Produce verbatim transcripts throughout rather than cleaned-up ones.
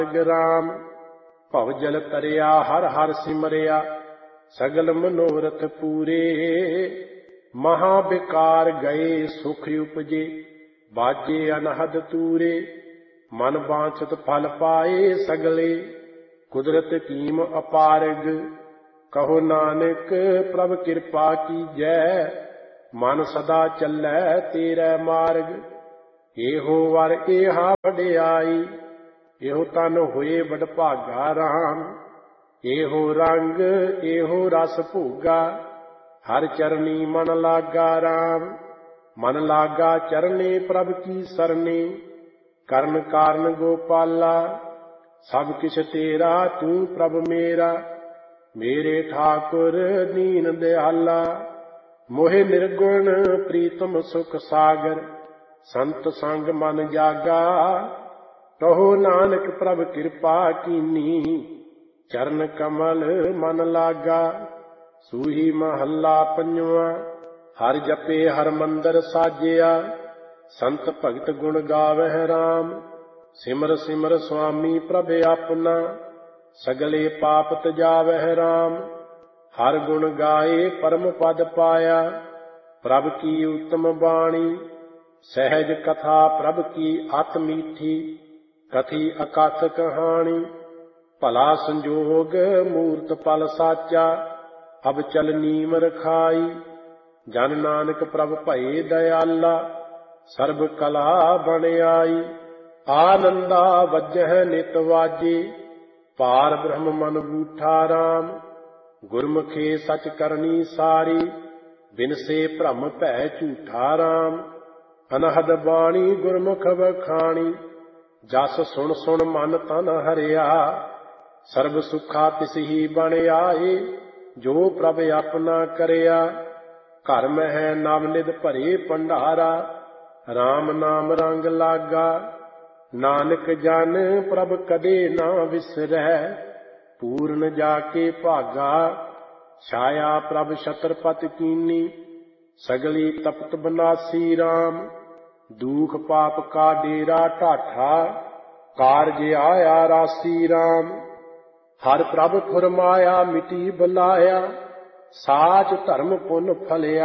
ਰਾਮ ਭਵ ਜਲ ਤਰਿਆ ਹਰ ਹਰ ਸਿਮਰਿਆ ਸਗਲ ਮਨੋਰਥ ਪੂਰੇ ਮਹਾ ਬਿਕਾਰ ਗਏ ਸੁਖ ਉਪਜੇ ਬਾਜੇ ਅਨਹਦ ਤੂਰੇ ਮਨ ਬਾਂਛਤ ਫਲ ਪਾਏ ਸਗਲੇ ਕੁਦਰਤ ਕੀਮ ਅਪਾਰਗ ਕਹੋ ਨਾਨਕ ਪ੍ਰਭ ਕਿਰਪਾ ਕੀਜੈ ਮਨ ਸਦਾ ਚੱਲੈ ਤੇਰੇ ਮਾਰਗ ਇਹੋ ਵਰ ਏਹਾ ਵਡਿਆਈ ਇਹੋ ਤਨ ਹੋਏ ਵਡਭਾਗਾ ਰਾਮ ਇਹੋ ਰੰਗ ਇਹੋ ਰਸ ਭੋਗਾ ਹਰ ਚਰਨੀ ਮਨ ਲਾਗਾ ਰਾਮ ਮਨ ਲਾਗਾ ਚਰਨੇ ਪ੍ਰਭ ਕੀ ਸਰਨੇ ਕਰਨ ਕਾਰਨ ਗੋਪਾਲਾ ਸਭ ਕਿਛ ਤੇਰਾ ਤੂੰ ਪ੍ਰਭ ਮੇਰਾ ਮੇਰੇ ਠਾਕੁਰ ਦੀਨ ਦਿਆਲਾ ਮੋਹਿ ਨਿਰਗੁਣ ਪ੍ਰੀਤਮ ਸੁਖ ਸਾਗਰ ਸੰਤ ਸੰਗ ਮਨ ਜਾਗਾ ਕਹੋ ਨਾਨਕ ਪ੍ਰਭ ਕਿਰਪਾ ਕੀਨੀ ਚਰਨ ਕਮਲ ਮਨ ਲਾਗਾ ਸੂਹੀ ਮਹੱਲਾ ਪੰਜਵਾਂ ਹਰ ਜਪੇ ਹਰ ਮੰਦਰ ਸਾਜਿਆ ਸੰਤ ਭਗਤ ਗੁਣ ਗਾਵਹਿ ਰਾਮ ਸਿਮਰ ਸਿਮਰ ਸੁਆਮੀ ਪ੍ਰਭ ਆਪਣਾ ਸਗਲੇ ਪਾਪ ਤਜਾਵਹਿ ਰਾਮ ਹਰ ਗੁਣ ਗਾਏ ਪਰਮ ਪਦ ਪਾਇਆ ਪ੍ਰਭ ਕੀ ਉਤਮ ਬਾਣੀ ਸਹਿਜ ਕਥਾ ਪ੍ਰਭ ਕੀ ਅਤ ਮੀਠੀ ਕਥੀ ਅਕਥ ਕਹਾਣੀ ਭਲਾ ਸੰਜੋਗ ਮੂਰਤ ਪਲ ਸਾਚਾ ਅਬ ਚਲ ਨੀਮ ਰਖਾਈ ਜਨ ਨਾਨਕ ਪ੍ਰਭ ਭਏ ਦਇਆਲਾ ਸਰਬ ਕਲਾ ਬਣ ਆਈ ਆਨੰਦਾ ਵੱਜਹਿ ਨਿਤ ਵਾਜੇ ਪਾਰ ਬ੍ਰਹਮ ਮਨ ਬੂਠਾ ਰਾਮ ਗੁਰਮੁਖੇ ਸਚ ਕਰਨੀ ਸਾਰੀ ਬਿਨਸੇ ਭ੍ਰਮ ਭੈ ਝੂਠਾ ਰਾਮ ਅਨਹਦ ਬਾਣੀ ਗੁਰਮੁਖ ਵਖਾਣੀ ਜਸ ਸੁਣ ਸੁਣ ਮਨ ਤਨ ਹਰਿਆ ਸਰਬ ਸੁਖਾ ਤਿਸ ਹੀ ਬਣ ਆਏ ਜੋ ਪ੍ਰਭ ਆਪਣਾ ਕਰਿਆ ਘਰ ਮਹਿ ਨਵ ਨਿਧ ਭਰੇ ਭੰਡਾਰਾ ਰਾਮ ਨਾਮ ਰੰਗ ਲਾਗਾ ਨਾਨਕ ਜਨ ਪ੍ਰਭ ਕਦੇ ਨਾ ਵਿਸਰੈ ਪੂਰਨ ਜਾ ਕੇ ਭਾਗਾ ਛਾਇਆ ਪ੍ਰਭ ਛਤਰਪਤ ਕੀਨੀ ਸਗਲੀ ਤਪਤ ਬਨਾਸੀ ਰਾਮ ਦੁਖ ਪਾਪ ਕਾ ਡੇਰਾ ਢਾਠਾ ਕਾਰਜ ਆਇਆ ਰਾਸੀ ਰਾਮ ਹਰ ਪ੍ਰਭ ਫੁਰਮਾਇਆ ਮਿਟੀ ਬੁਲਾਇਆ ਸਾਚ ਧਰਮ ਪੁੰਨ ਫਲਿਆ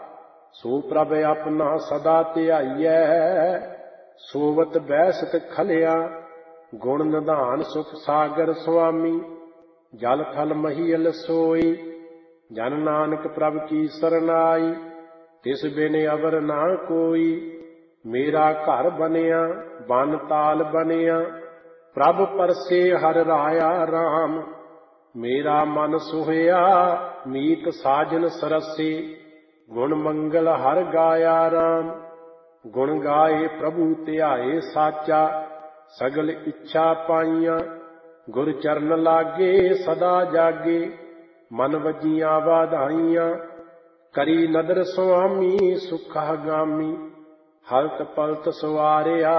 ਸੋ ਪ੍ਰਭ ਆਪਣਾ ਸਦਾ ਧਿਆਈਐ ਸੋਵਤ ਬੈਸਤ ਖਲਿਆ ਗੁਣ ਨਿਧਾਨ ਸੁਖ ਸਾਗਰ ਸੁਆਮੀ ਜਲ ਥਲ ਮਹੀਲ ਸੋਈ ਜਨ ਨਾਨਕ ਪ੍ਰਭ ਕੀ ਸਰਨਾਈ ਤਿਸ ਬਿਨ ਅਵਰ ਨਾ ਕੋਈ ਮੇਰਾ ਘਰ ਬਨਿਆ ਬਨ ਤਾਲ ਬਨਿਆ ਪ੍ਰਭ ਪਰਸੇ ਹਰ ਰਾਇਆ ਰਾਮ ਮੇਰਾ ਮਨ ਸੁਹਿਆ ਮੀਤ ਸਾਜਨ ਸਰਸੇ ਗੁਣ ਮੰਗਲ ਹਰ ਗਾਇਆ ਰਾਮ ਗੁਣ ਗਾਏ ਪ੍ਰਭੂ ਧਿਆਏ ਸਾਚਾ ਸਗਲ ਇੱਛਾ ਪਾਈਆਂ ਗੁਰ ਚਰਨ ਲਾਗੇ ਸਦਾ ਜਾਗੇ ਮਨ ਵਜੀਆਂ ਵਾਧਾਈਆਂ ਕਰੀ ਨਦਰ ਸੁਆਮੀ ਸੁਖਾ ਗਾਮੀ ਹਲਤ ਪਲਤ ਸਵਾਰਿਆ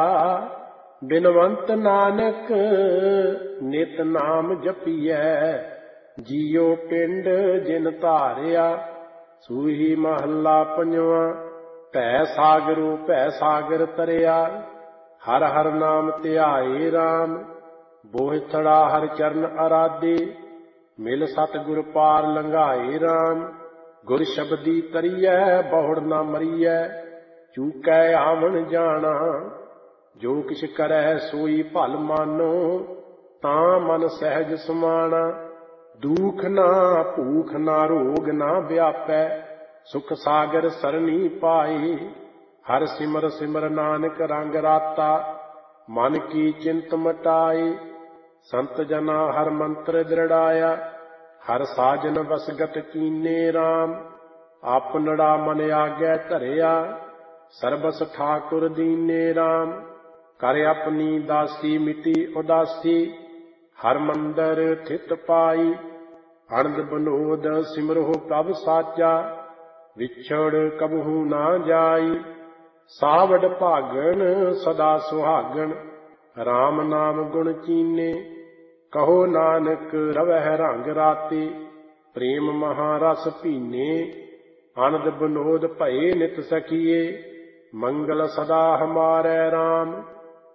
ਬਿਨਵੰਤ ਨਾਨਕ ਨਿਤ ਨਾਮ ਜਪੀਐ ਜੀਉ ਪਿੰਡ ਜਿਨ ਧਾਰਿਆ ਸੂਹੀ ਮਹੱਲਾ ਪੰਜਵਾਂ ਭੈ ਸਾਗਰੋ ਭੈ ਸਾਗਰ ਤਰਿਆ ਹਰ ਹਰ ਨਾਮ ਧਿਆਏ ਰਾਮ ਬੋਹਿਥੜਾ ਹਰ ਚਰਨ ਅਰਾਧੇ ਮਿਲ ਸਤ ਗੁਰ ਪਾਰ ਲੰਘਾਏ ਰਾਮ ਗੁਰ ਸ਼ਬਦੀ ਤਰੀਐ ਬਹੁੜ ਨਾ ਮਰੀਐ ਚੂਕੈ ਆਵਣ ਜਾਣਾ ਜੋ ਕਿਛ ਕਰੈ ਸੋਈ ਭਲ ਮਾਨੋ ਤਾਂ ਮਨ ਸਹਿਜ ਸਮਾਣਾ ਦੁਖ ਨਾ ਭੂਖ ਨਾ ਰੋਗ ਨਾ ਵਿਆਪੈ ਸੁਖ ਸਾਗਰ ਸਰਣੀ ਪਾਈ ਹਰ ਸਿਮਰ ਸਿਮਰ ਨਾਨਕ ਰੰਗ ਰਾਤਾ ਮਨ ਕੀ ਚਿੰਤ ਮਟਾਈ ਸੰਤ ਜਨਾ ਹਰ ਮੰਤਰ ਦ੍ਰਿੜਾਇਆ ਹਰ ਸਾਜਨ ਵਸਗਤ ਕੀਨੇ ਰਾਮ ਆਪਨੜਾ ਮਨ ਆਗੈ ਧਰਿਆ ਸਰਬਸ ਠਾਕੁਰ ਦੀਨੇ ਰਾਮ ਕਰ ਆਪਣੀ ਦਾਸੀ ਮਿਟੀ ਉਦਾਸੀ ਹਰ ਮੰਦਰ ਥਿਤ ਪਾਈ ਅਨੰਦ ਬਨੋਦ ਸਿਮਰਹੁ ਪ੍ਰਭ ਸਾਚਾ ਵਿਛੜ ਕਬਹੂ ਨਾ ਜਾਈ ਸਾਵਡ ਭਾਗਣ ਸਦਾ ਸੁਹਾਗਣ ਰਾਮ ਨਾਮ ਗੁਣ ਚੀਨੇ ਕਹੋ ਨਾਨਕ ਰਵਹਿ ਰੰਗ ਰਾਤੇ ਪ੍ਰੇਮ ਮਹਾਰਸ ਪੀਨੇ ਆਨੰਦ ਬਨੋਦ ਭਏ ਨਿਤ ਸਖੀਏ ਮੰਗਲ ਸਦਾ ਹਮਾਰੇ ਰਾਮ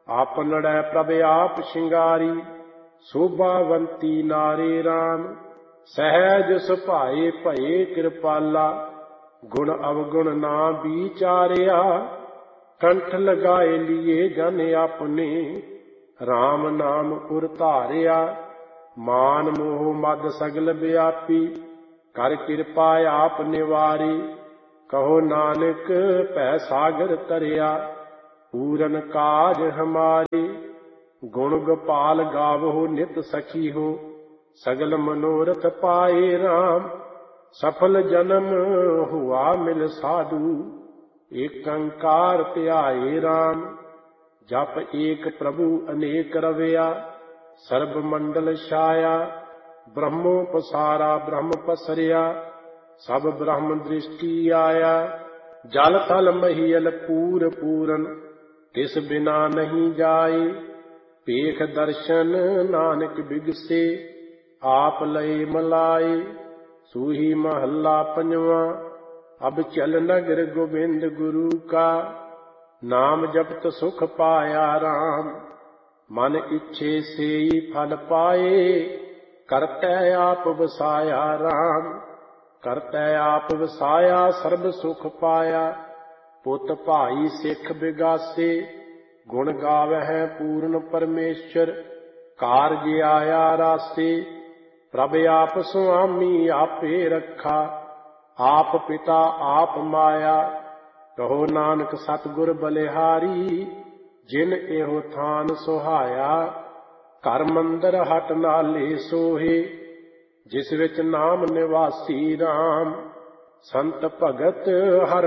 ਆਪਨੜੈ ਪ੍ਰਭ ਆਪ ਸ਼ਿੰਗਾਰੀ, ਸੋਭਾਵੰਤੀ ਨਾਰੇ ਰਾਮ। ਸਹਿਜ ਸੁਭਾਏ ਭਏ ਕਿਰਪਾਲਾ, ਗੁਣ ਅਵਗੁਣ ਨਾ ਵਿਚਾਰਿਆ। ਕੰਠ ਲਗਾਏ ਲੀਏ ਜਨ ਆਪਣੇ, ਰਾਮ ਨਾਮ ਉਰ ਧਾਰਿਆ। ਮਾਨ ਮੋਹ ਮਦ ਸਗਲ ਵਿਆਪੀ, ਕਰ ਕਿਰਪਾ ਆਪ ਨਿਵਾਰੀ। ਕਹੋ ਨਾਨਕ ਭੈ ਸਾਗਰ ਤਰਿਆ, ਪੂਰਨ ਕਾਜ ਹਮਾਰੇ। ਗੁਣ ਗੋਪਾਲ ਗਾਵੋ ਨਿਤ ਸਖੀ ਹੋ, ਸਗਲ ਮਨੋਰਥ ਪਾਏ ਰਾਮ। ਸਫਲ ਜਨਮ ਹੁਆ ਮਿਲ ਸਾਧੂ, ਏਕ ਓੰਕਾਰ ਧਿਆਏ ਰਾਮ। ਜਪ ਏਕ ਪ੍ਰਭੂ ਅਨੇਕ ਰਵਿਆ, ਸਰਬ ਮੰਡਲ ਛਾਇਆ। ਬ੍ਰਹਮੋ ਪਸਾਰਾ ਬ੍ਰਹਮ ਪਸਰਿਆ, ਸਭ ਬ੍ਰਹਮ ਦ੍ਰਿਸ਼ਟੀ ਆਇਆ। ਜਲ ਥਲ ਮਹੀਲ ਪੂਰ ਪੂਰਨ, ਤਿਸ ਬਿਨਾ ਨਹੀਂ ਜਾਏ। ਭੇਖ ਦਰਸ਼ਨ ਨਾਨਕ ਬਿਗਸੇ, ਆਪ ਲਏ ਮਲਾਏ। ਸੂਹੀ ਮਹੱਲਾ ਪੰਜਵਾਂ। ਅਬ ਚਲ ਨਗਰ ਗੋਬਿੰਦ ਗੁਰੂ ਕਾ, ਨਾਮ ਜਪਤ ਸੁਖ ਪਾਇਆ ਰਾਮ। ਮਨ ਇੱਛੇ ਸੇਈ ਫਲ ਪਾਏ, ਕਰਤੈ ਆਪ ਵਸਾਇਆ ਰਾਮ। ਕਰਤੈ ਆਪ ਵਸਾਇਆ ਸਰਬ ਸੁਖ ਪਾਇਆ। ਪੁੱਤ ਭਾਈ ਸਿੱਖ ਬਿਗਾਸੇ, ਗੁਣ ਗਾਵਹਿ ਪੂਰਨ ਪਰਮੇਸ਼ਰ। ਕਾਰਜ ਆਇਆ ਰਾਸੇ, ਪ੍ਰਭ ਆਪ ਸੁਆਮੀ ਆਪੇ ਰੱਖਾ। ਆਪ ਪਿਤਾ ਆਪ ਮਾਇਆ, ਕਹੋ ਨਾਨਕ ਸਤਿਗੁਰ ਬਲਿਹਾਰੀ। ਜਿਨ ਇਹੋ ਥਾਨ ਸੁਹਾਇਆ, ਘਰ ਮੰਦਰ ਹਟ ਨਾਲੇ ਸੋਹੇ। ਜਿਸ ਵਿੱਚ ਨਾਮ ਨਿਵਾਸੀ ਰਾਮ, ਸੰਤ ਭਗਤ ਹਰ